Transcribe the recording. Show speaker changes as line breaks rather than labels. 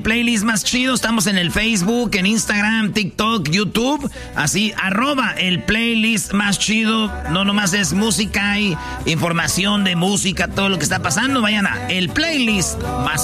playlist más chido. Estamos en el Facebook, en Instagram, TikTok, YouTube. Así, @el playlist más chido. No nomás es música y información de música, todo lo que está pasando. Vayan a el playlist más